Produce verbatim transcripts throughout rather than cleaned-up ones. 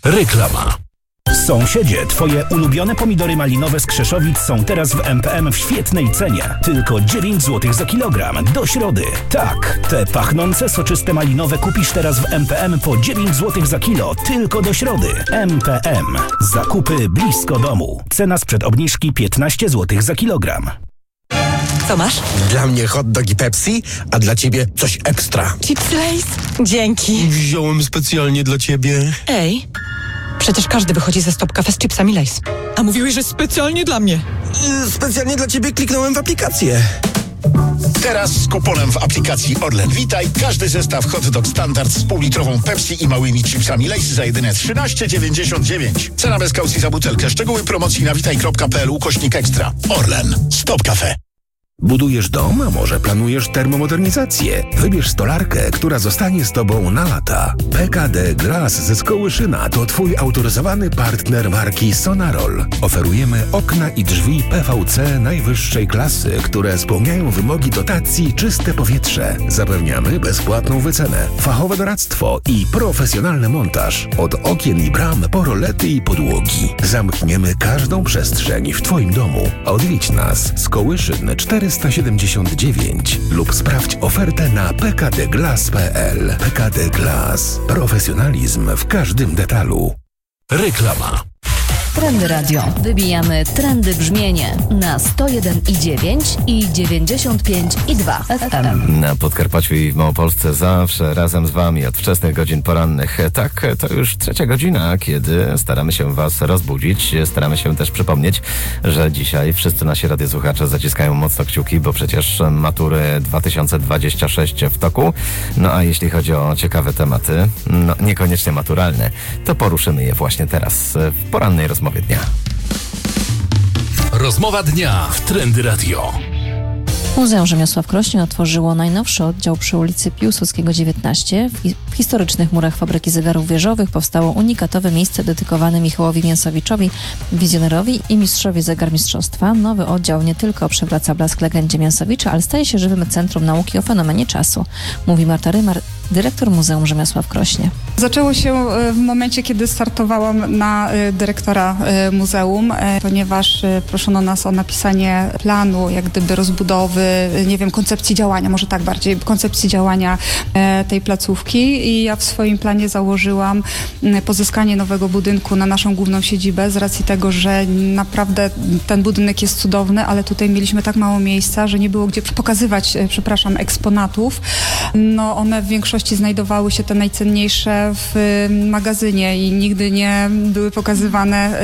Reklama. Sąsiedzie, twoje ulubione pomidory malinowe z Krzeszowic są teraz w M P M w świetnej cenie. Tylko dziewięć złotych za kilogram. Do środy. Tak, te pachnące, soczyste malinowe kupisz teraz w M P M po dziewięć złotych za kilo. Tylko do środy. M P M. Zakupy blisko domu. Cena sprzed obniżki piętnaście złotych za kilogram. Co masz? Dla mnie hot dog i Pepsi, a dla ciebie coś ekstra. Chips Lays? Dzięki. Wziąłem specjalnie dla ciebie. Ej, przecież każdy wychodzi ze Stop Cafe z chipsami Lays. A mówiłeś, że specjalnie dla mnie. Yy, specjalnie dla ciebie kliknąłem w aplikację. Teraz z kuponem w aplikacji Orlen Witaj każdy zestaw hot dog standard z półlitrową Pepsi i małymi chipsami Lays za jedyne trzynaście dziewięćdziesiąt dziewięć. Cena bez kaucji za butelkę. Szczegóły promocji na witaj kropka p l ukośnik ekstra. Orlen. Stop Cafe. Budujesz dom, a może planujesz termomodernizację? Wybierz stolarkę, która zostanie z Tobą na lata. P K D Glass ze Skołyszyna to Twój autoryzowany partner marki Sonarol. Oferujemy okna i drzwi P V C najwyższej klasy, które spełniają wymogi dotacji Czyste Powietrze. Zapewniamy bezpłatną wycenę, fachowe doradztwo i profesjonalny montaż. Od okien i bram po rolety i podłogi. Zamkniemy każdą przestrzeń w Twoim domu. Odwiedź nas. Skołyszyn czterysta siedemdziesiąt dziewięć lub sprawdź ofertę na p k d glass kropka p l. P K D Glass. Profesjonalizm w każdym detalu. Reklama. Trendy Radio. Wybijamy trendy brzmienie na sto jeden i dziewięć i dziewięćdziesiąt pięć i dwa F M. Na Podkarpaciu i w Małopolsce zawsze razem z Wami od wczesnych godzin porannych. Tak, to już trzecia godzina, kiedy staramy się Was rozbudzić. Staramy się też przypomnieć, że dzisiaj wszyscy nasi radiosłuchacze zaciskają mocno kciuki, bo przecież matury dwa tysiące dwadzieścia sześć w toku. No a jeśli chodzi o ciekawe tematy, no niekoniecznie maturalne, to poruszymy je właśnie teraz w porannej rozmowie. Dnia. Rozmowa dnia w Trendy Radio. Muzeum Rzemiosła w Krośnie otworzyło najnowszy oddział przy ulicy Piłsudskiego dziewiętnaście. W historycznych murach fabryki zegarów wieżowych powstało unikatowe miejsce dedykowane Michałowi Mięsowiczowi, wizjonerowi i mistrzowi zegarmistrzostwa. Nowy oddział nie tylko przywraca blask legendzie Mięsowicza, ale staje się żywym centrum nauki o fenomenie czasu, mówi Marta Rymar, dyrektor Muzeum Rzemiosła w Krośnie. Zaczęło się w momencie, kiedy startowałam na dyrektora muzeum, ponieważ proszono nas o napisanie planu, jak gdyby rozbudowy, nie wiem, koncepcji działania, może tak bardziej, koncepcji działania tej placówki i ja w swoim planie założyłam pozyskanie nowego budynku na naszą główną siedzibę z racji tego, że naprawdę ten budynek jest cudowny, ale tutaj mieliśmy tak mało miejsca, że nie było gdzie pokazywać, przepraszam, eksponatów. No one w większości znajdowały się te najcenniejsze w magazynie i nigdy nie były pokazywane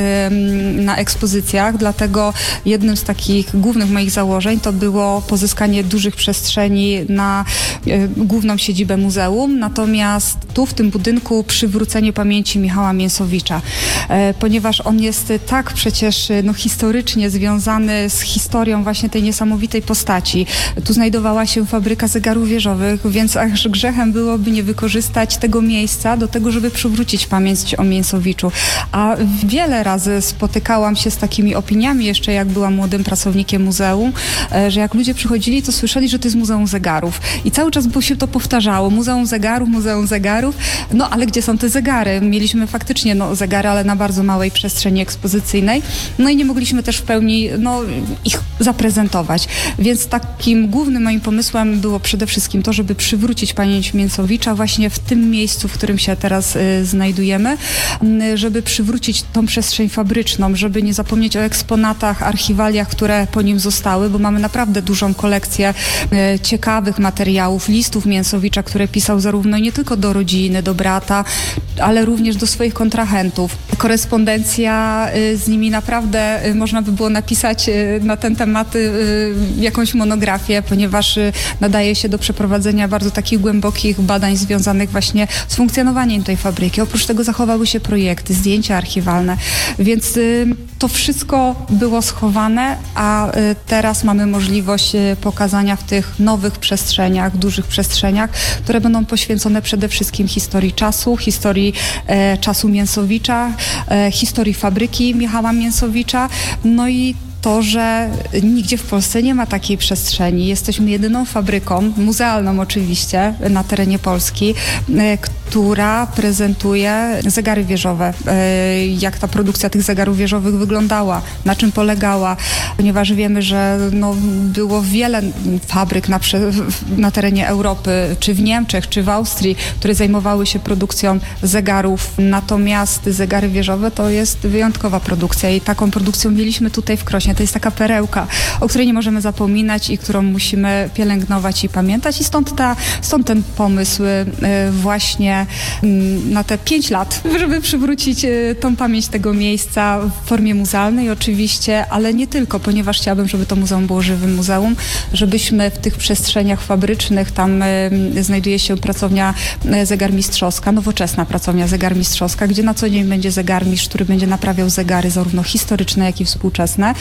na ekspozycjach, dlatego jednym z takich głównych moich założeń to było pozyskanie dużych przestrzeni na główną siedzibę muzeum, natomiast tu w tym budynku przywrócenie pamięci Michała Mięsowicza, ponieważ on jest tak przecież no, historycznie związany z historią właśnie tej niesamowitej postaci. Tu znajdowała się fabryka zegarów wieżowych, więc aż grzechem byłoby nie wykorzystać tego miejsca do tego, żeby przywrócić pamięć o Mięsowiczu. A wiele razy spotykałam się z takimi opiniami, jeszcze jak byłam młodym pracownikiem muzeum, że jak ludzie przychodzili, to słyszeli, że to jest Muzeum Zegarów. I cały czas było się to powtarzało. Muzeum Zegarów, Muzeum Zegarów. No ale gdzie są te zegary? Mieliśmy faktycznie no, zegary, ale na bardzo małej przestrzeni ekspozycyjnej. No i nie mogliśmy też w pełni no, ich zaprezentować. Więc takim głównym moim pomysłem było przede wszystkim to, żeby przywrócić pamięć Mięsowicza właśnie w tym miejscu, w którym się teraz y, znajdujemy, y, żeby przywrócić tą przestrzeń fabryczną, żeby nie zapomnieć o eksponatach, archiwaliach, które po nim zostały, bo mamy naprawdę dużą kolekcję y, ciekawych materiałów, listów Mięsowicza, które pisał zarówno nie tylko do rodziny, do brata, ale również do swoich kontrahentów. Korespondencja y, z nimi naprawdę y, można by było napisać y, na ten temat y, jakąś monografię, ponieważ y, nadaje się do przeprowadzenia bardzo takich głębokich badań związanych właśnie z funkcjonowaniem tej fabryki. Oprócz tego zachowały się projekty, zdjęcia archiwalne, więc y, to wszystko było schowane, a y, teraz mamy możliwość y, pokazania w tych nowych przestrzeniach, dużych przestrzeniach, które będą poświęcone przede wszystkim historii czasu, historii e, czasu Mięsowicza, e, historii fabryki Michała Mięsowicza, no i to, że nigdzie w Polsce nie ma takiej przestrzeni. Jesteśmy jedyną fabryką, muzealną oczywiście, na terenie Polski, która prezentuje zegary wieżowe. Jak ta produkcja tych zegarów wieżowych wyglądała, na czym polegała, ponieważ wiemy, że no, było wiele fabryk na, na terenie Europy, czy w Niemczech, czy w Austrii, które zajmowały się produkcją zegarów. Natomiast zegary wieżowe to jest wyjątkowa produkcja i taką produkcję mieliśmy tutaj w Krośnie. To jest taka perełka, o której nie możemy zapominać i którą musimy pielęgnować i pamiętać. I stąd, ta, stąd ten pomysł właśnie na te pięć lat, żeby przywrócić tą pamięć tego miejsca w formie muzealnej oczywiście, ale nie tylko, ponieważ chciałabym, żeby to muzeum było żywym muzeum, żebyśmy w tych przestrzeniach fabrycznych, tam znajduje się pracownia zegarmistrzowska, nowoczesna pracownia zegarmistrzowska, gdzie na co dzień będzie zegarmistrz, który będzie naprawiał zegary zarówno historyczne, jak i współczesne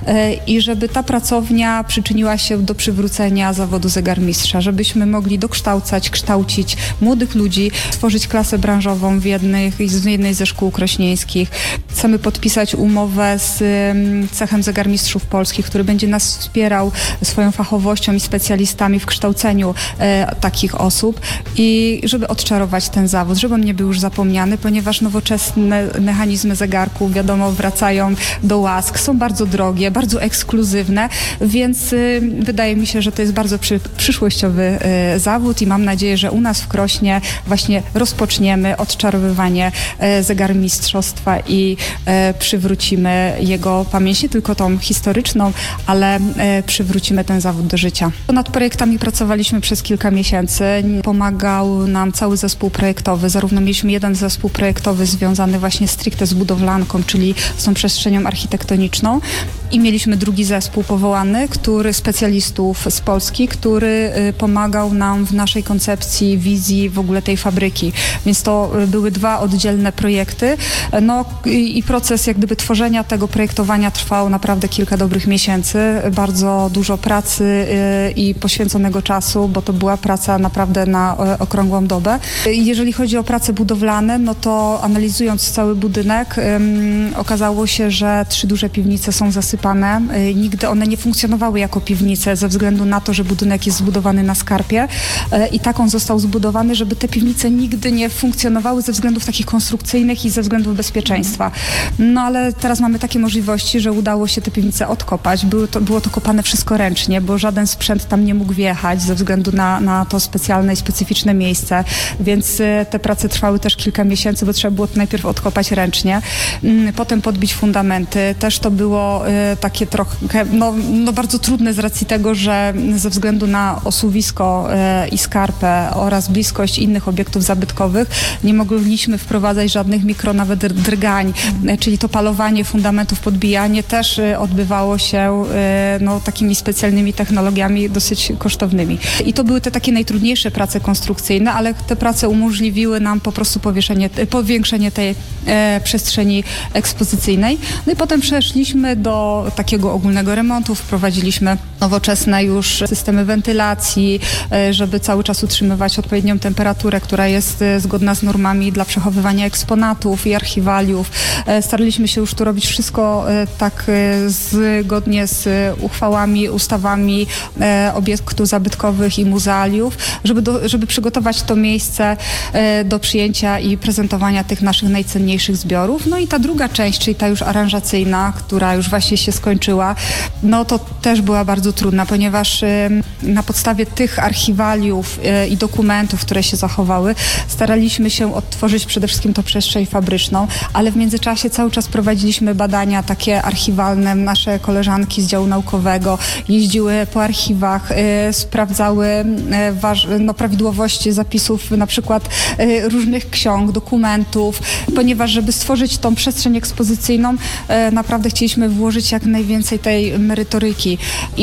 i żeby ta pracownia przyczyniła się do przywrócenia zawodu zegarmistrza, żebyśmy mogli dokształcać, kształcić młodych ludzi, tworzyć klasę branżową w jednej, w jednej ze szkół krośnieńskich. Chcemy podpisać umowę z Cechem Zegarmistrzów Polskich, który będzie nas wspierał swoją fachowością i specjalistami w kształceniu e, takich osób i żeby odczarować ten zawód, żeby on nie był już zapomniany, ponieważ nowoczesne mechanizmy zegarków, wiadomo, wracają do łask, są bardzo drogie, bardzo ekskluzywne, więc y, wydaje mi się, że to jest bardzo przy, przyszłościowy y, zawód i mam nadzieję, że u nas w Krośnie właśnie rozpoczniemy odczarowywanie y, zegarmistrzostwa i y, przywrócimy jego pamięć, nie tylko tą historyczną, ale y, przywrócimy ten zawód do życia. Nad projektami pracowaliśmy przez kilka miesięcy. Pomagał nam cały zespół projektowy. Zarówno mieliśmy jeden zespół projektowy związany właśnie stricte z budowlanką, czyli z tą przestrzenią architektoniczną i mieliśmy drugi zespół powołany, który specjalistów z Polski, który y, pomagał nam w naszej koncepcji, wizji w ogóle tej fabryki. Więc to y, były dwa oddzielne projekty. No i, i proces jak gdyby tworzenia tego projektowania trwał naprawdę kilka dobrych miesięcy. Bardzo dużo pracy y, i poświęconego czasu, bo to była praca naprawdę na y, okrągłą dobę. Jeżeli chodzi o prace budowlane, no to analizując cały budynek, y, okazało się, że trzy duże piwnice są zasypane. Y, nigdy one nie funkcjonowały jako piwnice ze względu na to, że budynek jest zbudowany na skarpie y, i tak on został zbudowany, żeby te piwnice nigdy nie funkcjonowały ze względów takich konstrukcyjnych i ze względów bezpieczeństwa. No ale teraz mamy takie możliwości, że udało się te piwnice odkopać. Było to, było to kopane wszystko ręcznie, bo żaden sprzęt tam nie mógł wjechać ze względu na, na to specjalne i specyficzne miejsce, więc y, te prace trwały też kilka miesięcy, bo trzeba było to najpierw odkopać ręcznie, y, potem podbić fundamenty. Też to było y, takie trochę, no, no bardzo trudne z racji tego, że ze względu na osuwisko y, i skarpę oraz bliskość innych obiektów zabytkowych nie mogliśmy wprowadzać żadnych mikro nawet drgań, y, czyli to palowanie fundamentów, podbijanie też y, odbywało się y, no, takimi specjalnymi technologiami dosyć kosztownymi. I to były te takie najtrudniejsze prace konstrukcyjne, ale te prace umożliwiły nam po prostu powiększenie, powiększenie tej e, przestrzeni ekspozycyjnej. No i potem przeszliśmy do takiego ogólnego remontu, wprowadziliśmy nowoczesne już systemy wentylacji, e, żeby cały czas utrzymywać odpowiednią temperaturę, która jest e, zgodna z normami dla przechowywania eksponatów i archiwaliów. E, staraliśmy się już tu robić wszystko e, tak e, zgodnie z uchwałami, ustawami e, obiektów zabytkowych i muzealiów, żeby, do, żeby przygotować to miejsce e, do przyjęcia i prezentowania tych naszych najcenniejszych zbiorów. No i ta druga część, czyli ta już aranżacyjna, która już właśnie się skończyła, no to też była bardzo trudna, ponieważ e, na podstawie tych archiwaliów e, i dokumentów, które się zachowały, staraliśmy się odtworzyć przede wszystkim tą przestrzeń fabryczną, ale w międzyczasie cały czas prowadziliśmy badania takie archiwalne. Nasze koleżanki z działu naukowego jeździły po archiwach, e, sprawdzały e, waż, no, prawidłowość zapisów na przykład e, różnych ksiąg, dokumentów, ponieważ żeby stworzyć tą przestrzeń ekspozycyjną e, naprawdę chcieliśmy włożyć jak najwięcej tej merytoryki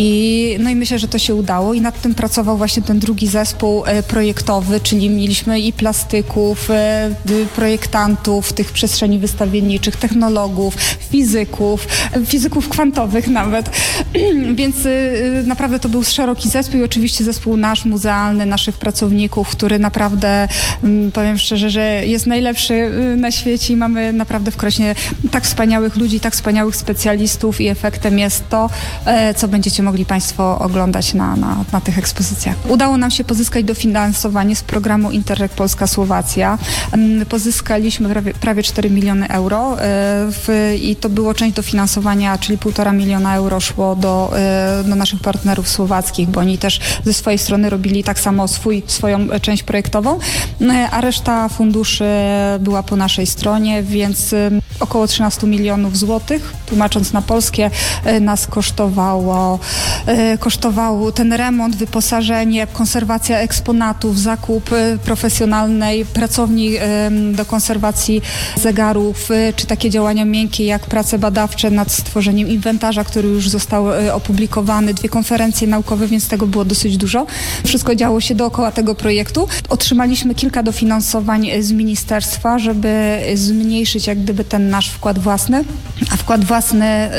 i no i myślę, że to się udało i nad tym pracował właśnie ten drugi zespół e, projektowy, czyli mieliśmy i plastyków, e, projektantów tych przestrzeni wystawienniczych, technologów, fizyków, fizyków kwantowych nawet, więc y, naprawdę to był szeroki zespół i oczywiście zespół nasz, muzealny, naszych pracowników, który naprawdę, y, powiem szczerze, że jest najlepszy y, na świecie i mamy naprawdę w Krośnie tak wspaniałych ludzi, tak wspaniałych specjalistów i efektem jest to, y, co będziecie mogli Państwo oglądać na, na, na tych ekspozycjach. Udało nam się pozyskać dofinansowanie z programu Interreg Polska-Słowacja. Pozyskaliśmy prawie, prawie cztery miliony euro w, i to było część dofinansowania, czyli półtora miliona euro szło do, do naszych partnerów słowackich, bo oni też ze swojej strony robili tak samo swój, swoją część projektową, a reszta funduszy była po naszej stronie, więc około trzynaście milionów złotych, tłumacząc na polskie, nas kosztowało, kosztował ten remont, wyposażenie, konserwacja eksponatów, zakup profesjonalnej pracowni do konserwacji zegarów, czy takie działania miękkie jak prace badawcze nad stworzeniem inwentarza, który już został opublikowany, dwie konferencje naukowe, więc tego było dosyć dużo. Wszystko działo się dookoła tego projektu. Otrzymaliśmy kilka dofinansowań z ministerstwa, żeby zmniejszyć jak gdyby ten nasz wkład własny, a wkład własny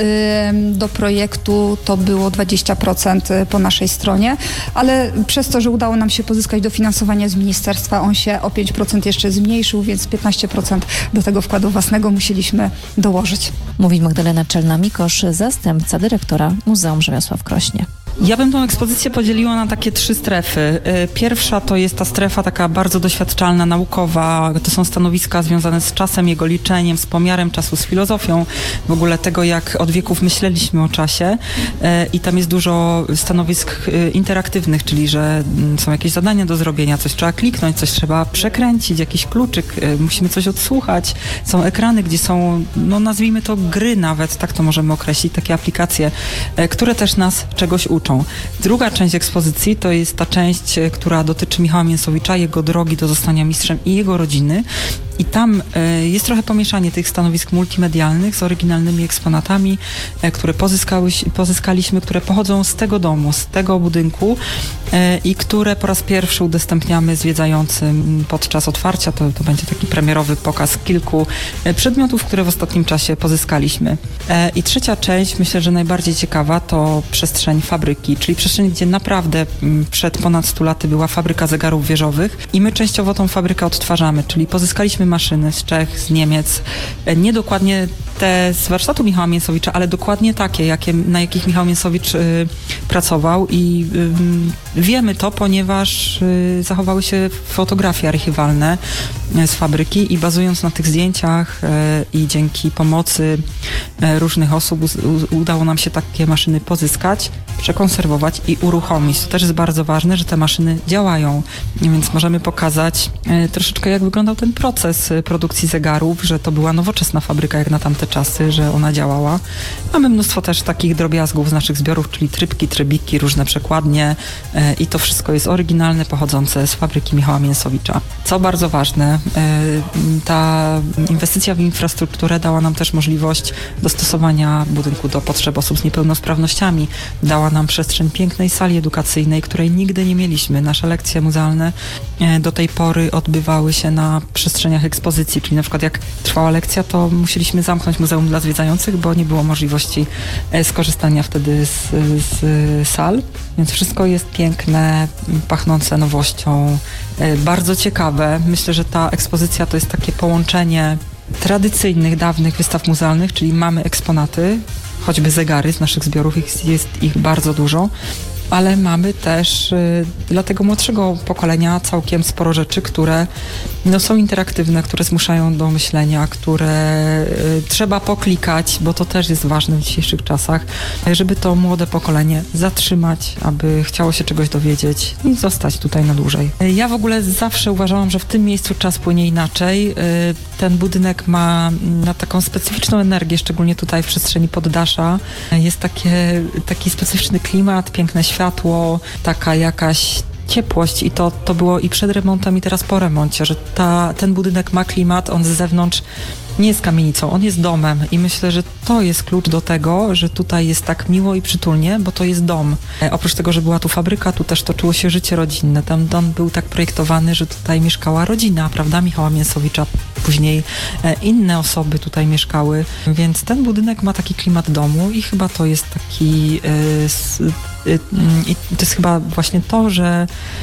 do projektu to było dwadzieścia procent po naszej stronie, ale przez to, że udało nam się pozyskać dofinansowanie z ministerstwa, on się o pięć procent jeszcze zmniejszył, więc piętnaście procent do tego wkładu własnego musieliśmy dołożyć. Mówi Magdalena Czelna-Mikosz, zastępca dyrektora Muzeum Rzemiosła w Krośnie. Ja bym tą ekspozycję podzieliła na takie trzy strefy. Pierwsza to jest ta strefa taka bardzo doświadczalna, naukowa. To są stanowiska związane z czasem, jego liczeniem, z pomiarem czasu, z filozofią, w ogóle tego, jak od wieków myśleliśmy o czasie. I tam jest dużo stanowisk interaktywnych, czyli że są jakieś zadania do zrobienia, coś trzeba kliknąć, coś trzeba przekręcić, jakiś kluczyk, musimy coś odsłuchać. Są ekrany, gdzie są, no nazwijmy to gry nawet, tak to możemy określić, takie aplikacje, które też nas czegoś uczą. Druga część ekspozycji to jest ta część, która dotyczy Michała Mięsowicza, jego drogi do zostania mistrzem i jego rodziny. I tam y, jest trochę pomieszanie tych stanowisk multimedialnych z oryginalnymi eksponatami, y, które pozyskały, pozyskaliśmy, które pochodzą z tego domu, z tego budynku y, i które po raz pierwszy udostępniamy zwiedzającym podczas otwarcia. To, to będzie taki premierowy pokaz kilku y, przedmiotów, które w ostatnim czasie pozyskaliśmy. Y, I trzecia część, myślę, że najbardziej ciekawa, to przestrzeń fabryki, czyli przestrzeń, gdzie naprawdę y, przed ponad stu laty była fabryka zegarów wieżowych i my częściowo tą fabrykę odtwarzamy, czyli pozyskaliśmy maszyny z Czech, z Niemiec, nie dokładnie te z warsztatu Michała Mięsowicza, ale dokładnie takie, jakie, na jakich Michał Mięsowicz y, pracował i y, wiemy to, ponieważ y, zachowały się fotografie archiwalne y, z fabryki i bazując na tych zdjęciach y, i dzięki pomocy y, różnych osób u, udało nam się takie maszyny pozyskać, przekonserwować i uruchomić. To też jest bardzo ważne, że te maszyny działają, więc możemy pokazać y, troszeczkę, jak wyglądał ten proces produkcji zegarów, że to była nowoczesna fabryka jak na tamte czasy, że ona działała. Mamy mnóstwo też takich drobiazgów z naszych zbiorów, czyli trybki, trybiki, różne przekładnie e, i to wszystko jest oryginalne, pochodzące z fabryki Michała Mięsowicza. Co bardzo ważne, e, ta inwestycja w infrastrukturę dała nam też możliwość dostosowania budynku do potrzeb osób z niepełnosprawnościami. Dała nam przestrzeń pięknej sali edukacyjnej, której nigdy nie mieliśmy. Nasze lekcje muzealne e, do tej pory odbywały się na przestrzeniach ekspozycji, czyli na przykład jak trwała lekcja, to musieliśmy zamknąć muzeum dla zwiedzających, bo nie było możliwości skorzystania wtedy z, z sal, więc wszystko jest piękne, pachnące nowością, bardzo ciekawe. Myślę, że ta ekspozycja to jest takie połączenie tradycyjnych, dawnych wystaw muzealnych, czyli mamy eksponaty, choćby zegary z naszych zbiorów, jest, jest ich bardzo dużo, ale mamy też y, dla tego młodszego pokolenia całkiem sporo rzeczy, które no, są interaktywne, które zmuszają do myślenia, które y, trzeba poklikać, bo to też jest ważne w dzisiejszych czasach, żeby to młode pokolenie zatrzymać, aby chciało się czegoś dowiedzieć i zostać tutaj na dłużej. Ja w ogóle zawsze uważałam, że w tym miejscu czas płynie inaczej. Y, ten budynek ma na taką specyficzną energię, szczególnie tutaj w przestrzeni poddasza. Jest takie, taki specyficzny klimat, piękne światło, światło, taka jakaś ciepłość i to, to było i przed remontem i teraz po remoncie, że ta, ten budynek ma klimat, on z zewnątrz nie jest kamienicą, on jest domem i myślę, że to jest klucz do tego, że tutaj jest tak miło i przytulnie, bo to jest dom. E, oprócz tego, że była tu fabryka, tu też toczyło się życie rodzinne. Tam dom był tak projektowany, że tutaj mieszkała rodzina, prawda, Michała Mięsowicza. Później e, inne osoby tutaj mieszkały, więc ten budynek ma taki klimat domu i chyba to jest taki e, s, e, i to jest chyba właśnie to, że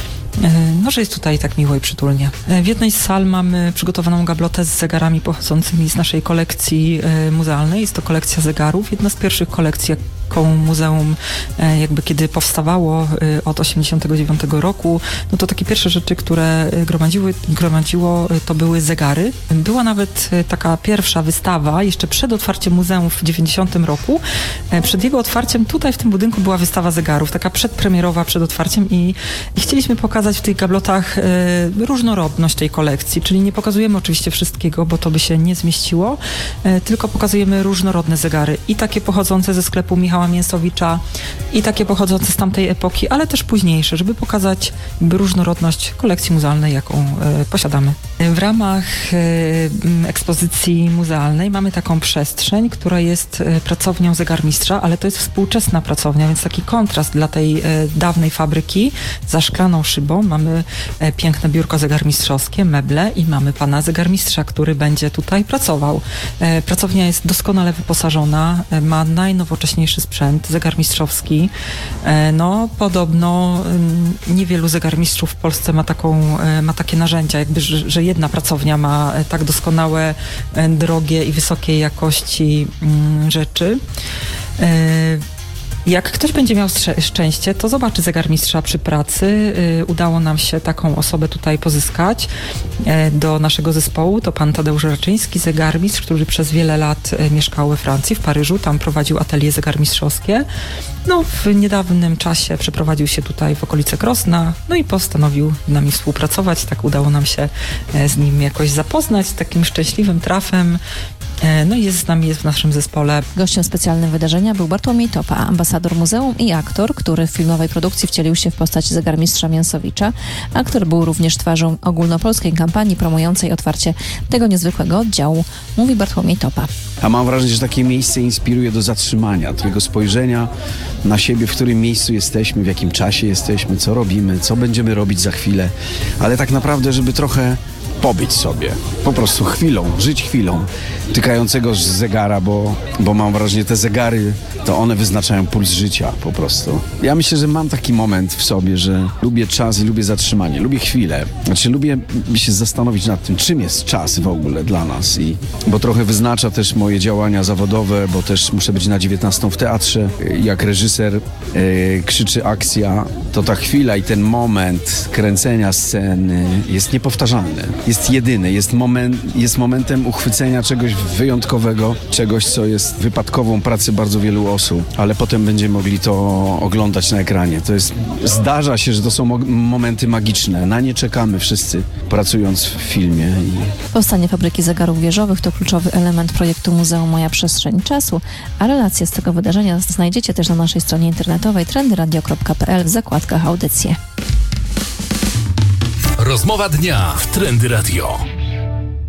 no, że jest tutaj tak miło i przytulnie. W jednej z sal mamy przygotowaną gablotę z zegarami pochodzącymi z naszej kolekcji muzealnej. Jest to kolekcja zegarów. Jedna z pierwszych kolekcji, koło muzeum, jakby kiedy powstawało od osiemdziesiątego dziewiątego roku, no to takie pierwsze rzeczy, które gromadziły, gromadziło, to były zegary. Była nawet taka pierwsza wystawa, jeszcze przed otwarciem muzeum w dziewięćdziesiątym roku. Przed jego otwarciem tutaj w tym budynku była wystawa zegarów, taka przedpremierowa przed otwarciem i, i chcieliśmy pokazać w tych gablotach różnorodność tej kolekcji, czyli nie pokazujemy oczywiście wszystkiego, bo to by się nie zmieściło, tylko pokazujemy różnorodne zegary i takie pochodzące ze sklepu Michała Mięsowicza i takie pochodzące z tamtej epoki, ale też późniejsze, żeby pokazać jakby różnorodność kolekcji muzealnej, jaką e, posiadamy. W ramach e, ekspozycji muzealnej mamy taką przestrzeń, która jest e, pracownią zegarmistrza, ale to jest współczesna pracownia, więc taki kontrast dla tej e, dawnej fabryki. Za szklaną szybą mamy e, piękne biurko zegarmistrzowskie, meble i mamy pana zegarmistrza, który będzie tutaj pracował. E, pracownia jest doskonale wyposażona, e, ma najnowocześniejszy sprzęt zegarmistrzowski. E, no, podobno e, niewielu zegarmistrzów w Polsce ma taką, e, ma takie narzędzia, jakby, że, że jedna pracownia ma e, tak doskonałe, e, drogie i wysokiej jakości m, rzeczy. E, Jak ktoś będzie miał szczęście, to zobaczy zegarmistrza przy pracy. Udało nam się taką osobę tutaj pozyskać do naszego zespołu. To pan Tadeusz Raczyński, zegarmistrz, który przez wiele lat mieszkał we Francji, w Paryżu. Tam prowadził atelier zegarmistrzowskie. No, w niedawnym czasie przeprowadził się tutaj w okolice Krosna, no i postanowił z nami współpracować. Tak udało nam się z nim jakoś zapoznać, z takim szczęśliwym trafem. No i jest z nami, jest w naszym zespole. Gościem specjalnym wydarzenia był Bartłomiej Topa, ambasador muzeum i aktor, który w filmowej produkcji wcielił się w postać zegarmistrza Mięsowicza. Aktor był również twarzą ogólnopolskiej kampanii promującej otwarcie tego niezwykłego oddziału, mówi Bartłomiej Topa. A mam wrażenie, że takie miejsce inspiruje do zatrzymania, takiego spojrzenia na siebie, w którym miejscu jesteśmy, w jakim czasie jesteśmy, co robimy, co będziemy robić za chwilę, ale tak naprawdę, żeby trochę pobyć sobie, po prostu chwilą, żyć chwilą, tykającego z zegara, bo, bo mam wrażenie, te zegary, to one wyznaczają puls życia po prostu. Ja myślę, że mam taki moment w sobie, że lubię czas i lubię zatrzymanie, lubię chwilę. Znaczy lubię się zastanowić nad tym, czym jest czas w ogóle dla nas, i bo trochę wyznacza też moje działania zawodowe, bo też muszę być na dziewiętnastą w teatrze. Jak reżyser e, krzyczy akcja, to ta chwila i ten moment kręcenia sceny jest niepowtarzalny. Jest jedyny, jest, moment, jest momentem uchwycenia czegoś wyjątkowego, czegoś, co jest wypadkową pracy bardzo wielu osób, ale potem będziemy mogli to oglądać na ekranie. To jest, zdarza się, że to są mo- momenty magiczne. Na nie czekamy wszyscy, pracując w filmie. I... Powstanie fabryki zegarów wieżowych to kluczowy element projektu Muzeum Moja Przestrzeń Czasu, a relacje z tego wydarzenia znajdziecie też na naszej stronie internetowej trendy radio kropka p l w zakładkach audycje. Rozmowa dnia w Trendy Radio.